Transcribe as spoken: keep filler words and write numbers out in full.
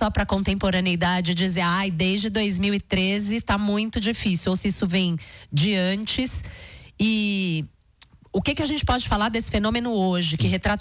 só para a contemporaneidade dizer, ai, desde dois mil e treze está muito difícil, ou se isso vem de antes. E o que, que a gente pode falar desse fenômeno hoje, que retrata